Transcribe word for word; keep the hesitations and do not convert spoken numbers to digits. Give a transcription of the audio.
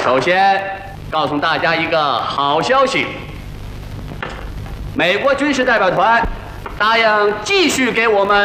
首先告诉大家一个好消息，美国军事代表团答应继续给我们